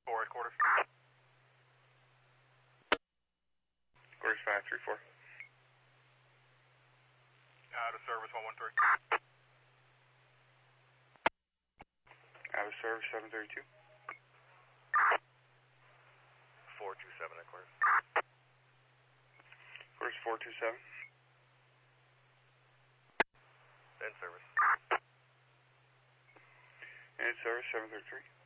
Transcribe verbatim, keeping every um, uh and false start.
Four headquarters. Quarters five three four. Out of service one one three. Out of service seven thirty two. Four two seven headquarters. Quarters four two seven. In service. In service seven thirty three.